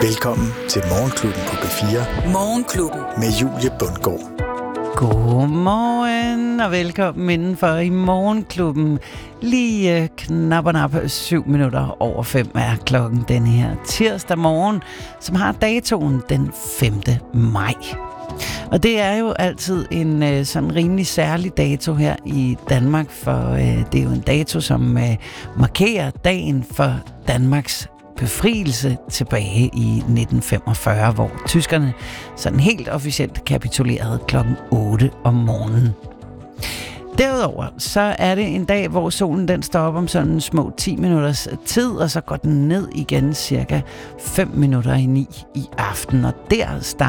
Velkommen til Morgenklubben på B4. Morgenklubben. Med Julie Bundgaard. Godmorgen og velkommen indenfor i Morgenklubben. Lige knap 7 minutter over 5 er klokken den her tirsdag morgen, som har datoen den 5. maj. Og det er jo altid en sådan rimelig særlig dato her i Danmark, for det er jo en dato, som markerer dagen for Danmarks befrielse tilbage i 1945, hvor tyskerne sådan helt officielt kapitulerede klokken 8 om morgenen. Derudover så er det en dag, hvor solen den står op om sådan små 10 minutters tid, og så går den ned igen cirka 5 minutter i 9 i aften, og der starter